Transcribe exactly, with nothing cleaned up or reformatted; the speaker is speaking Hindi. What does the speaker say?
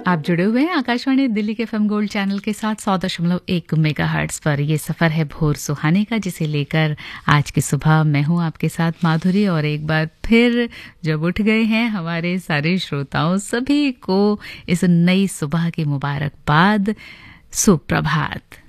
आप जुड़े हुए हैं आकाशवाणी दिल्ली के एफएम गोल्ड चैनल के साथ सौ दशमलव एक मेगाहर्ट्ज पर। ये सफ़र है भोर सुहाने का, जिसे लेकर आज की सुबह मैं हूं आपके साथ माधुरी। और एक बार फिर जब उठ गए हैं हमारे सारे श्रोताओं सभी को इस नई सुबह की मुबारकबाद, सुप्रभात।